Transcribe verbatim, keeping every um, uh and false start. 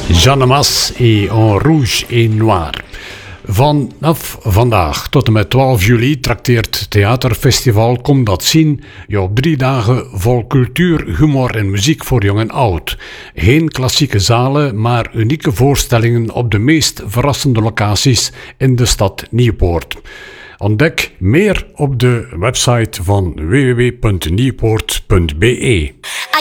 Jeanne Mas et en rouge et noir. Vanaf vandaag tot en met twaalf juli trakteert Theaterfestival Kom dat zien je op drie dagen vol cultuur, humor en muziek voor jong en oud. Geen klassieke zalen, maar unieke voorstellingen op de meest verrassende locaties in de stad Nieuwpoort. Ontdek meer op de website van w w w punt nieuwpoort punt b e.